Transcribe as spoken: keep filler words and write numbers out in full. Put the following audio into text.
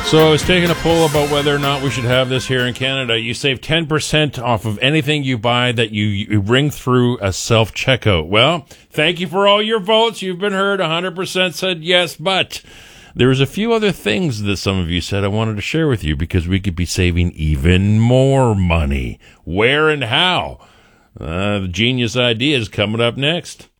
So I was taking a poll about whether or not we should have this here in Canada. You save ten percent off of anything you buy that you, you ring through a self-checkout. Well, thank you for all your votes. You've been heard. one hundred percent said yes, but there was a few other things that some of you said I wanted to share with you because we could be saving even more money. Where and how? Uh, the genius idea is coming up next.